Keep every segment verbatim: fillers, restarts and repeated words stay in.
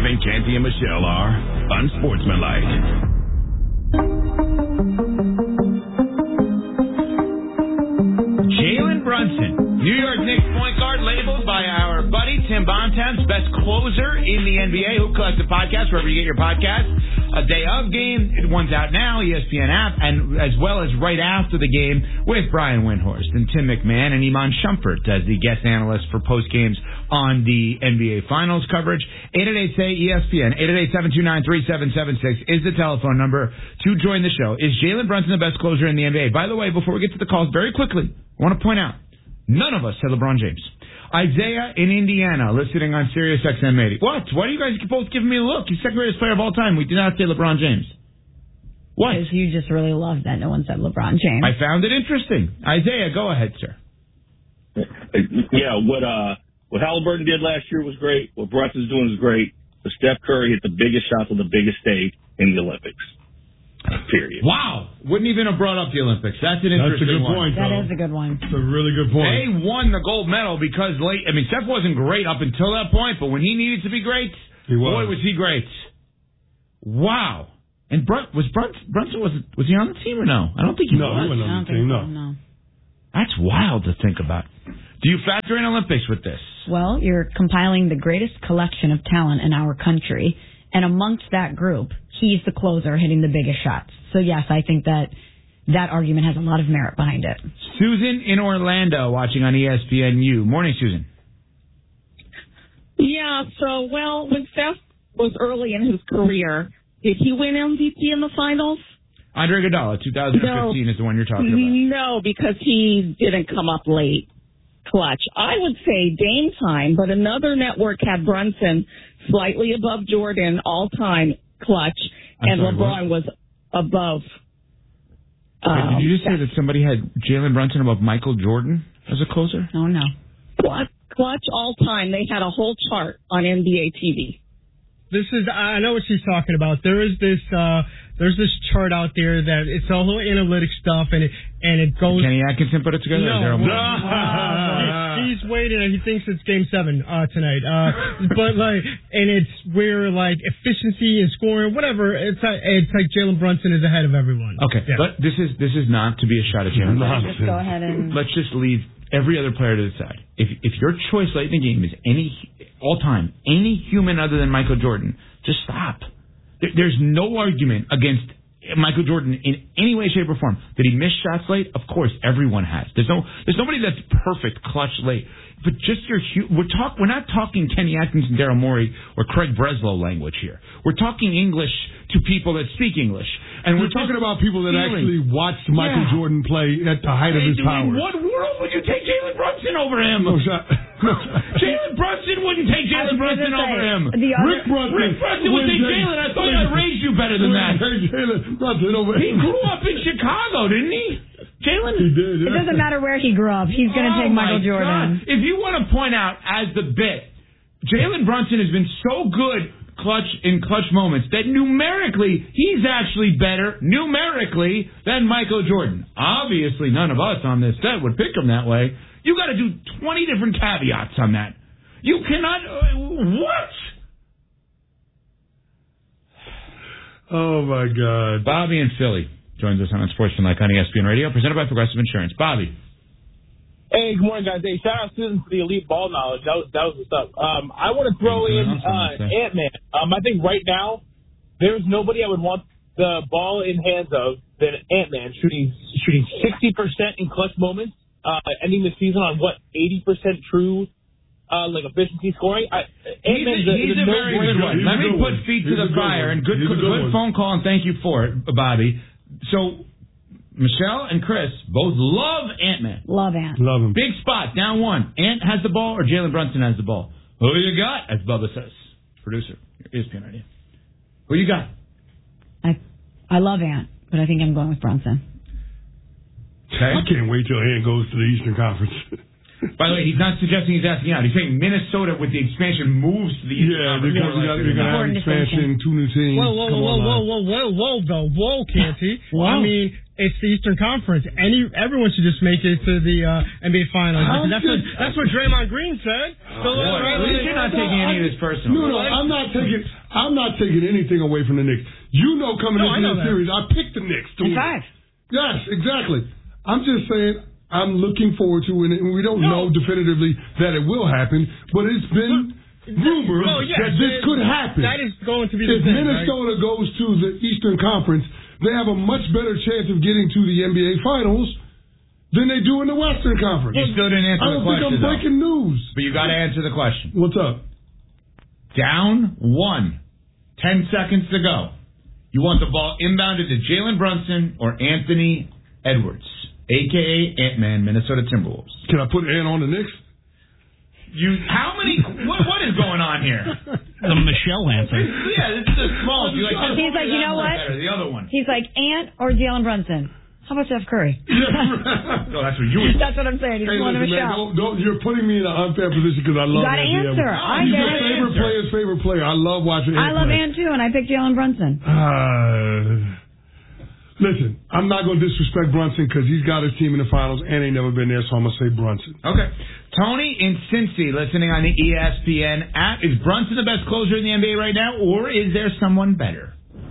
think Canty and Michelle are unsportsmanlike. Jalen Brunson, New York Knicks point guard, labeled by our buddy Tim Bontemps, best closer in the N B A. Who collects the podcast wherever you get your podcast. A day of game, one's out now, E S P N app, and as well as right after the game with Brian Windhorst and Tim McMahon and Iman Shumpert as the guest analyst for post games on the N B A Finals coverage. eight eight eight say E S P N, eight eight eight, seven two nine, three seven seven six is the telephone number to join the show. Is Jalen Brunson the best closer in the N B A? By the way, before we get to the calls, very quickly, I want to point out, none of us said LeBron James. Isaiah in Indiana, listening on Sirius X M eighty. What? Why are you guys both giving me a look? He's second greatest player of all time. We did not say LeBron James. What? Because you just really love that no one said LeBron James. I found it interesting. Isaiah, go ahead, sir. Yeah, what uh, what Halliburton did last year was great. What Brunson's doing is great. But Steph Curry hit the biggest shots on the biggest stage in the Olympics. Period. Wow. Wouldn't even have brought up the Olympics. That's an interesting That's a good one. point, That though. is a good one. It's a really good point. They won the gold medal because late. I mean, Steph wasn't great up until that point, but when he needed to be great, he was. boy, was he great. Wow. And Brun- was Brun- Brunson, was, was he on the team or no? I don't think he no, was. he wasn't on the team, no. no. That's wild to think about. Do you factor in Olympics with this? Well, you're compiling the greatest collection of talent in our country, and amongst that group, he's the closer hitting the biggest shots. So, yes, I think that that argument has a lot of merit behind it. Susan in Orlando watching on E S P N U. Morning, Susan. Yeah, so, well, when Steph was early in his career, did he win M V P in the finals? Andre Iguodala, two thousand fifteen no, is the one you're talking about. No, because he didn't come up late. Clutch. I would say Dame time, but another network had Brunson slightly above Jordan all-time clutch, I'm and sorry, LeBron what? was above. Wait, Um, did you just say that somebody had Jalen Brunson above Michael Jordan as a closer? Oh, no. Clutch, clutch all-time. They had a whole chart on N B A T V. This is, I know what she's talking about. There is this, uh, there's this chart out there that it's all analytic stuff, and it and it goes. Kenny Atkinson put it together. No, Is there a well, uh, he, he's waiting, and he thinks it's Game Seven uh, tonight. Uh, but like, and it's where like efficiency and scoring, whatever. It's like, it's like Jalen Brunson is ahead of everyone. Okay, yeah. but this is this is not to be a shot at Jalen Brunson. Just go ahead and. Let's just leave every other player to the side. If if your choice late in the game is any all time any human other than Michael Jordan, just stop. There, there's no argument against Michael Jordan in any way, shape, or form. Did he miss shots late? Of course, everyone has. There's no there's nobody that's perfect clutch late. But just your we're talk we're not talking Kenny Atkinson, Daryl Morey, or Craig Breslow language here. We're talking English to people that speak English, and we're, we're talking about people that feeling. actually watched Michael Yeah. Jordan play at the height of his In powers. what world would you take Jalen Brunson over him? No shot. No. Jalen Brunson wouldn't take Jalen Brunson say, over him. The other, Rick Brunson. Rick Brunson would take Jalen. I thought I raised you better than that. Jalen Brunson over He grew up in Chicago, didn't he? Jalen? He did. it doesn't matter where he grew up. He's going to Oh, take Michael my Jordan. God. If you want to point out as the bit, Jalen Brunson has been so good clutch in clutch moments that numerically he's actually better numerically than Michael Jordan. Obviously, none of us on this set would pick him that way. You got to do twenty different caveats on that. You cannot. Uh, what? Oh my God. Bobby in Philly joins us on Sportsmanlike on E S P N Radio, presented by Progressive Insurance. Bobby. Hey, good morning, guys. Hey, shout out Susan for the elite ball knowledge. That was that was what's up. Um, I want to throw in uh, Ant-Man. Um, I think right now there's nobody I would want the ball in hands of than Ant-Man, shooting shooting sixty percent in clutch moments, uh, ending the season on what eighty percent true. Uh, like efficiency scoring. I, he's a, he's a, a very good one. Let me put one. feet to he's the fire and good, good, good phone call and thank you for it, Bobby. So, Michelle and Chris both love Ant-Man. Love Ant. Love him. Big spot, down one. Ant has the ball or Jalen Brunson has the ball? Who you got? As Bubba says. Producer. E S P N idea. Who you got? I I love Ant, but I think I'm going with Brunson. Okay. I can't wait till Ant goes to the Eastern Conference. By the way, he's not suggesting he's asking out. He's saying Minnesota with the expansion moves to the Yeah, they're going to have expansion, two new teams. Whoa, whoa, whoa, whoa, whoa, whoa, whoa, whoa, whoa, Canty. I mean, it's the Eastern Conference. Any everyone should just make it to the uh, N B A Finals. That's what that's what Draymond Green said. So oh, boy, at least you're not taking any of this personal. No, no, I'm not taking. I'm not taking anything away from the Knicks. You know, coming no, into the series, I picked the Knicks to win. Five. Yes, exactly. I'm just saying. I'm looking forward to it, and we don't no. know definitively that it will happen, but it's been rumored no, yes, that this it, could happen. That is going to be the If thing, Minnesota right? goes to the Eastern Conference, they have a much better chance of getting to the N B A Finals than they do in the Western Conference. You still didn't answer I don't the question, think I'm breaking though. news. But you got to answer the question. What's up? Down one. Ten seconds to go. You want the ball inbounded to Jalen Brunson or Anthony Edwards, a k a. Ant-Man, Minnesota Timberwolves. Can I put Ant on the Knicks? You, how many, what, what is going on here? The Michelle answer. Yeah, it's the small. You like, He's like, you know what? Better, the other one. He's like, Ant or Jalen Brunson? How about Steph Curry? No, that's what you would. That's what I'm saying. He's Hey, pulling listen, him a man, shot. don't, don't, you're putting me in an unfair position because I love You gotta Anthony answer. Edwards. I He's get my it. favorite player's favorite player. I love watching Ant I love play. Ant too, and I picked Jalen Brunson. Uh, listen, I'm not going to disrespect Brunson because he's got his team in the finals and ain't never been there, so I'm going to say Brunson. Okay. Tony in Cincy, listening on the E S P N app. Is Brunson the best closer in the N B A right now, or is there someone better?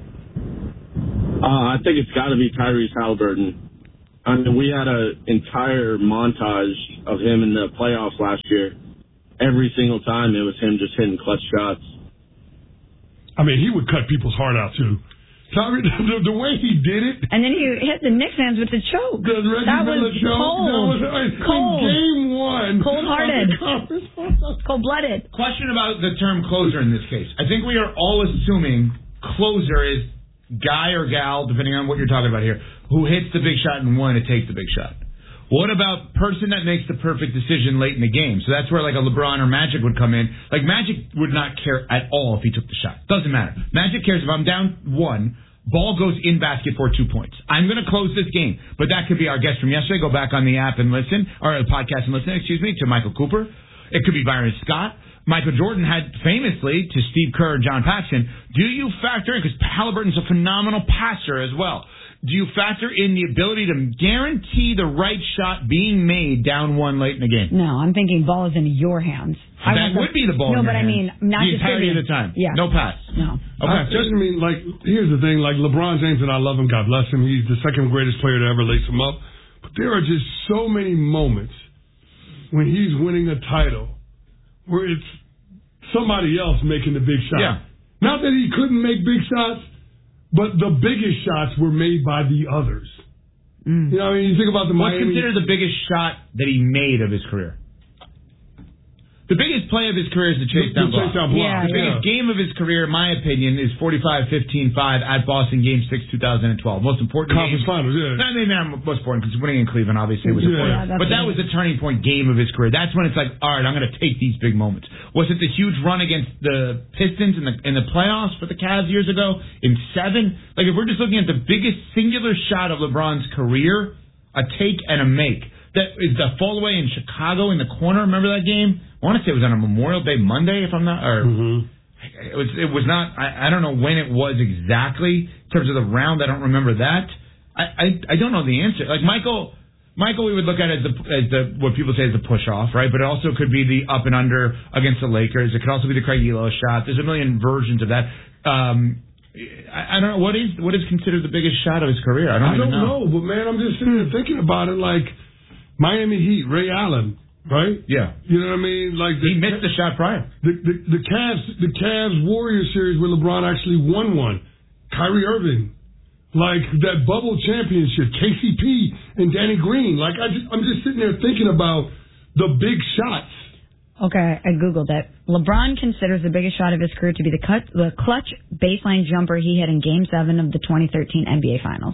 Uh, I think it's got to be Tyrese Halliburton. I mean, we had an entire montage of him in the playoffs last year. Every single time it was him just hitting clutch shots. I mean, he would cut people's heart out, too. Tommy, the, the way he did it. And then he hit the Knicks fans with the choke. The Reggie that was Miller choke. cold. That was, uh, cold. In game one. Cold-hearted. Cold-blooded. Question about the term closer in this case. I think we are all assuming closer is guy or gal, depending on what you're talking about here, who hits the big shot and willing to take the big shot. What about person that makes the perfect decision late in the game? So that's where like a LeBron or Magic would come in. Like Magic would not care at all if he took the shot. Doesn't matter. Magic cares if I'm down one, ball goes in basket for two points. I'm going to close this game. But that could be our guest from yesterday. Go back on the app and listen, or the podcast and listen, excuse me, to Michael Cooper. It could be Byron Scott. Michael Jordan had famously to Steve Kerr and John Paxson. Do you factor in, because Halliburton's a phenomenal passer as well, do you factor in the ability to guarantee the right shot being made down one late in the game? No, I'm thinking ball is in your hands. I that would be the ball No, in your but I hands. mean, not the entirety of the time. Yeah. No pass. No. Okay. I just mean, like, here's the thing. Like, LeBron James, and I love him, God bless him. He's the second greatest player to ever lace him up. But there are just so many moments when he's winning a title where it's somebody else making the big shot. Yeah. Not that he couldn't make big shots, but the biggest shots were made by the others. Mm. You know, I mean, you think about the What's Miami. considered the biggest shot that he made of his career? The biggest play of his career is the chase The- down the block. chase down block, Yeah, the yeah. biggest game of his career, in my opinion, is forty-five fifteen five at Boston Game six, twenty twelve. Most important Conference game. Finals, yeah. Not maybe not most important because winning in Cleveland obviously was Yeah. important. Yeah, that's but that right. was the turning point game of his career. That's when it's like, all right, I'm going to take these big moments. Was it the huge run against the Pistons in the in the playoffs for the Cavs years ago in seven? Like if we're just looking at the biggest singular shot of LeBron's career, a take and a make. That is the fall away in Chicago in the corner. Remember that game? I want to say it was on a Memorial Day Monday, if I'm not. Or mm-hmm. it was. It was not. I, I don't know when it was exactly in terms of the round. I don't remember that. I, I, I don't know the answer. Like Michael, Michael, we would look at it as the as the what people say is the push off, right? But it also could be the up and under against the Lakers. It could also be the Craig Elo shot. There's a million versions of that. Um, I, I don't know what is what is considered the biggest shot of his career. I don't, I even don't know. but man, I'm just sitting there thinking about it. Like Miami Heat, Ray Allen, right? Yeah, you know what I mean. Like the, he missed the shot prior. The the, the Cavs, the Cavs Warriors series where LeBron actually won one. Kyrie Irving, like that bubble championship, K C P and Danny Green. Like I just, I'm just sitting there thinking about the big shots. Okay, I Googled it. LeBron considers the biggest shot of his career to be the cut, the clutch baseline jumper he hit in Game seven of the twenty thirteen N B A Finals.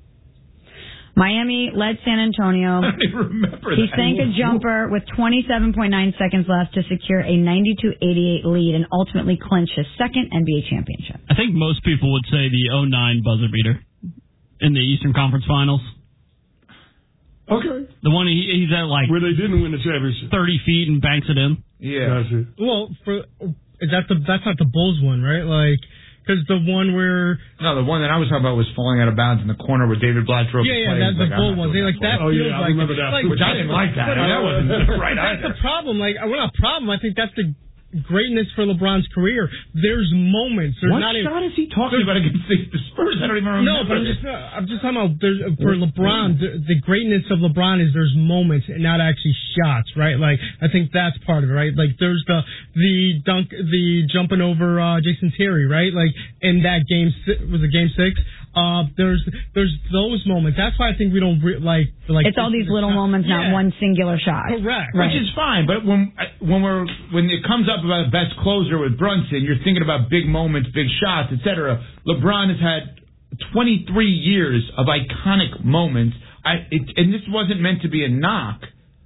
Miami led San Antonio. I remember He that. sank a jumper with twenty-seven point nine seconds left to secure a ninety-two eighty-eight lead and ultimately clinch his second N B A championship. I think most people would say the oh nine buzzer beater in the Eastern Conference Finals. Okay. The one he, he's at like where they didn't win the championship, thirty feet and banks it in. Yeah. That's it. Well, for is that the that's not the Bulls one, right? Like. Because the one where... No, the one that I was talking about was falling out of bounds in the corner where David Blatt drove yeah, the yeah, play. that's the like, Bull one. They, like, that oh, feels yeah, I like... remember that. Like, Which I didn't like that. I mean, that wasn't right That's either. the problem. Like, well, not a problem. I think that's the greatness for LeBron's career. There's moments. There's what not shot even, is he talking about against the Spurs? I don't even remember. No, but I'm just, I'm just talking about there's, for LeBron, the, the greatness of LeBron is there's moments and not actually shots, right? Like, I think that's part of it, right? Like, there's the the dunk, the jumping over uh, Jason Terry, right? Like, in that game, was it game six? Uh, there's there's those moments. That's why I think we don't re- like like. It's all these little shot. moments, yeah. not one singular shot. Correct. Which is fine, but when when we're when it comes up about best closer with Brunson, you're thinking about big moments, big shots, et cetera. LeBron has had twenty-three years of iconic moments. I it, and this wasn't meant to be a knock.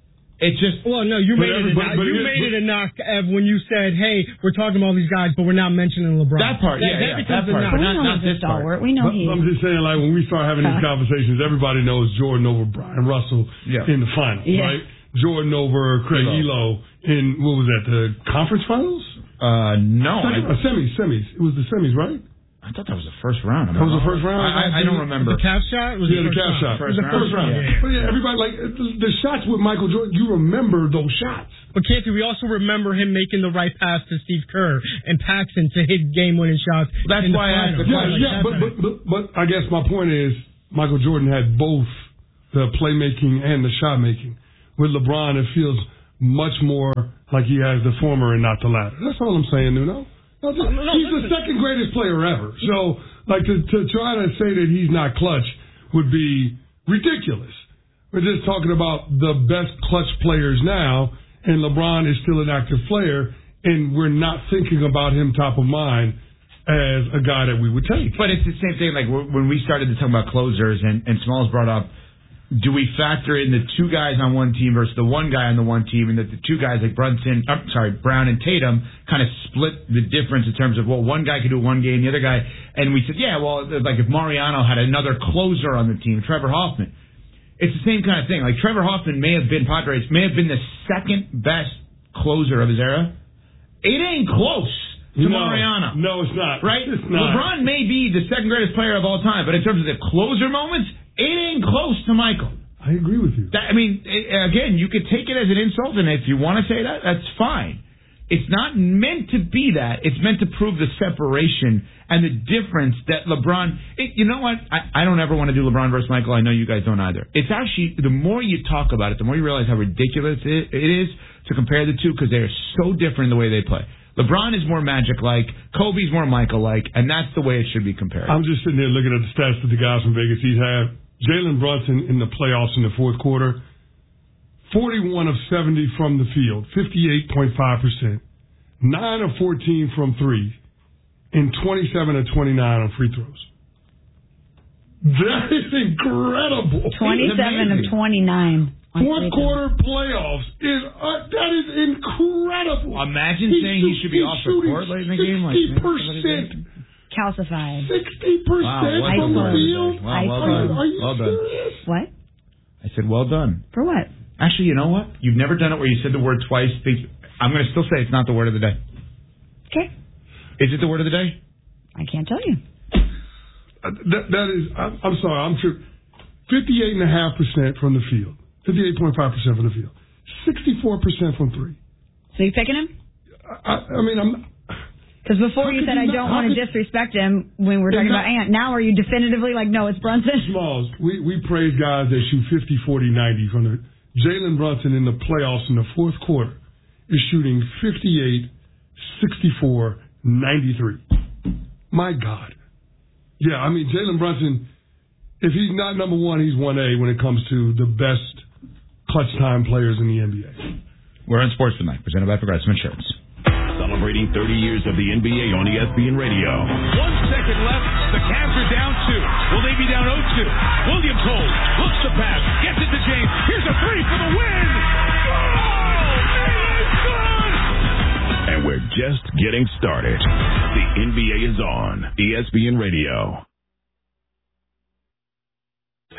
It just well, no, you made it. A, but, but you it, made but, it a knock, Ev, when you said, "Hey, we're talking about all these guys, but we're not mentioning LeBron." That part, that, yeah, that yeah, becomes that part. a knock. We Not- know not he's a this part. stalwart. We know But he's. I'm just saying, like, when we start having these conversations, everybody knows Jordan over Brian Russell Yeah. in the finals, Yeah. right? Jordan over Craig Elo. Elo in, what was that, the conference finals? Uh, no, Second, I, uh, semis, semis. It was the semis, right? I thought that was the first round. That was the first round? I, I, I don't remember. The calf shot was Yeah, the the first calf round. shot. First the round. first round. Yeah, yeah. But yeah, everybody, like, the, the shots with Michael Jordan, you remember those shots. But Canty, we also remember him making the right pass to Steve Kerr and Paxson to hit game-winning shots. That's in the why I asked finals. the Yeah, question. yeah, but, but, but, but I guess my point is Michael Jordan had both the playmaking and the shot making. With LeBron, it feels much more like he has the former and not the latter. That's all I'm saying, Nuno. No, just, no, he's the listen. second greatest player ever. So, like, to, to try to say that he's not clutch would be ridiculous. We're just talking about the best clutch players now, and LeBron is still an active player, and we're not thinking about him top of mind as a guy that we would take. But it's the same thing. Like when we started to talk about closers, and, and Smalls brought up, do we factor in the two guys on one team versus the one guy on the one team, and that the two guys like Brunson, I'm sorry, Brown and Tatum kind of split the difference in terms of, well, one guy could do one game, the other guy, and we said, yeah, well, like if Mariano had another closer on the team, Trevor Hoffman, it's the same kind of thing. Like Trevor Hoffman may have been Padres, may have been the second best closer of his era. It ain't close to no, Mariano. No, it's not. Right? It's not. LeBron may be the second greatest player of all time, but in terms of the closer moments, it ain't close to Michael. I agree with you. That, I mean, it, again, you could take it as an insult, and if you want to say that, that's fine. It's not meant to be that. It's meant to prove the separation and the difference that LeBron... It, you know what? I, I don't ever want to do LeBron versus Michael. I know you guys don't either. It's actually, the more you talk about it, the more you realize how ridiculous it, it is to compare the two, because they are so different in the way they play. LeBron is more Magic-like, Kobe's more Michael-like, and that's the way it should be compared. I'm just sitting there looking at the stats that the guys from Vegas Heat have. Jalen Brunson in the playoffs in the fourth quarter, forty-one of seventy from the field, fifty-eight point five percent, nine of fourteen from three, and twenty-seven of twenty-nine on free throws. That is incredible. twenty-seven of twenty-nine. Fourth quarter playoffs is uh, that is incredible. Imagine He's saying he should be off the court late in the game. Like sixty percent. Calcified. Sixty percent wow, from the well field. Wow, well Are done. you- Are you well done. serious? What? I said, well done. For what? Actually, you know what? You've never done it where you said the word twice. Think, I'm going to still say it's not the word of the day. Okay. Is it the word of the day? I can't tell you. Uh, that, that is, I'm, I'm sorry, I'm sure. fifty-eight point five percent from the field. fifty-eight point five percent from the field. sixty-four percent from three. So you picking him? I, I mean, I'm. Because before How you could said you I not- don't how want to could- disrespect him when we're talking not- about Ant. Now are you definitively like, no, it's Brunson? Smalls, we, we praise guys that shoot fifty, forty, ninety from the. Jalen Brunson in the playoffs in the fourth quarter is shooting fifty-eight, sixty-four, ninety-three. My God. Yeah, I mean, Jalen Brunson, if he's not number one, he's one A when it comes to the best clutch time players in the N B A. We're on Sports Tonight, presented by Progressive Insurance. Celebrating thirty years of the N B A on E S P N Radio. One second left. The Cavs are down two. Will they be down oh two? Williams holds. Looks to pass. Gets it to James. Here's a three for the win. Oh, it is good. And we're just getting started. The N B A is on E S P N Radio.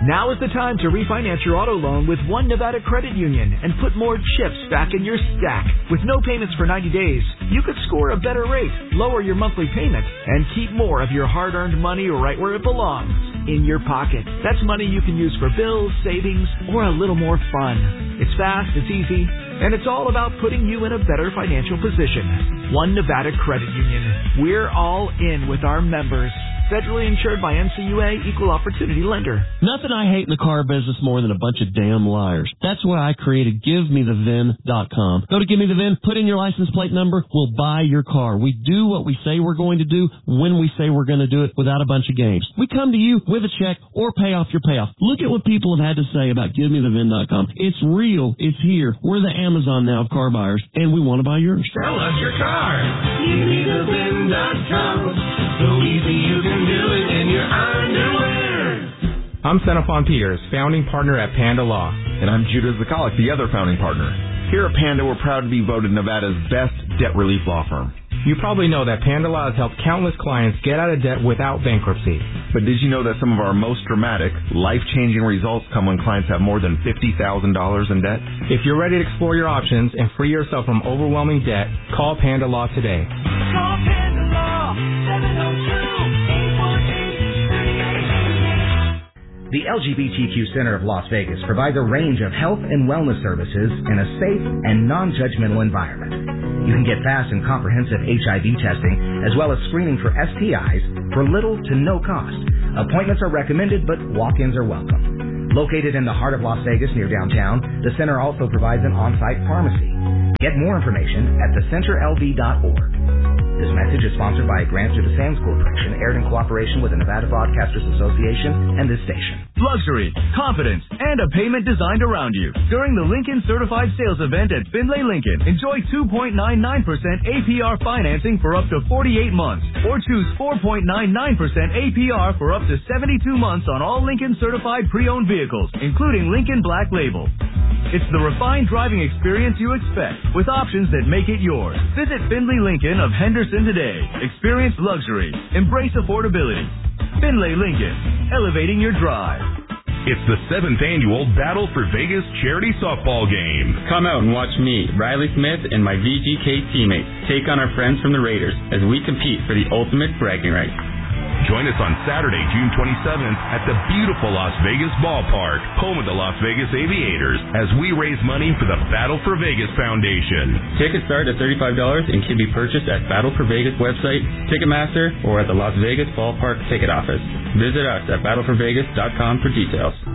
Now is the time to refinance your auto loan with One Nevada Credit Union and put more chips back in your stack. With no payments for ninety days, you could score a better rate, lower your monthly payment, and keep more of your hard-earned money right where it belongs, in your pocket. That's money you can use for bills, savings, or a little more fun. It's fast, it's easy, and it's all about putting you in a better financial position. One Nevada Credit Union. We're all in with our members. Federally insured by N C U A, Equal Opportunity Lender. Nothing I hate in the car business more than a bunch of damn liars. That's why I created Give Me The V I N dot com. Go to Give Me The V I N, put in your license plate number, we'll buy your car. We do what we say we're going to do when we say we're going to do it without a bunch of games. We come to you with a check or pay off your payoff. Look at what people have had to say about Give Me The V I N dot com. It's real. It's here. We're the Amazon now of car buyers, and we want to buy yours. Sell us your car. Give Me The V I N dot com. So easy you can do it in your underwear. I'm Xenophon Peters, founding partner at Panda Law. And I'm Judah Zakalik, the other founding partner. Here at Panda, we're proud to be voted Nevada's best debt relief law firm. You probably know that Panda Law has helped countless clients get out of debt without bankruptcy. But did you know that some of our most dramatic, life-changing results come when clients have more than fifty thousand dollars in debt? If you're ready to explore your options and free yourself from overwhelming debt, call Panda Law today. Call Panda Law, seven oh two, eight one eight, three eight eight eight. The L G B T Q Center of Las Vegas provides a range of health and wellness services in a safe and non-judgmental environment. You can get fast and comprehensive H I V testing as well as screening for S T Is for little to no cost. Appointments are recommended, but walk-ins are welcome. Located in the heart of Las Vegas near downtown, the center also provides an on-site pharmacy. Get more information at the center L V dot org. This message is sponsored by Grants to the Sands Corporation, aired in cooperation with the Nevada Broadcasters Association and this station. Luxury, confidence, and a payment designed around you. During the Lincoln Certified Sales Event at Findlay Lincoln, enjoy two point nine nine percent A P R financing for up to forty-eight months, or choose four point nine nine percent A P R for up to seventy-two months on all Lincoln Certified pre-owned vehicles, including Lincoln Black Label. It's the refined driving experience you expect, with options that make it yours. Visit Findlay Lincoln of Henderson today. Experience luxury. Embrace affordability. Findlay Lincoln. Elevating your drive. It's the seventh annual Battle for Vegas charity softball game. Come out and watch me, Riley Smith, and my V G K teammates take on our friends from the Raiders as we compete for the ultimate bragging rights. Join us on Saturday, June twenty-seventh at the beautiful Las Vegas Ballpark, home of the Las Vegas Aviators, as we raise money for the Battle for Vegas Foundation. Tickets start at thirty-five dollars and can be purchased at Battle for Vegas website, Ticketmaster, or at the Las Vegas Ballpark ticket office. Visit us at battle for vegas dot com for details.